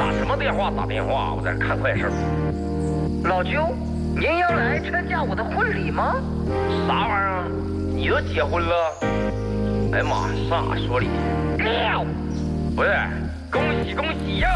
打什么电话？打电话，我在看快事。 老舅，您要来参加我的婚礼吗？ 啥玩意儿？你都结婚了？哎呀妈，上哪说理？ 掉。 不是，恭喜恭喜呀！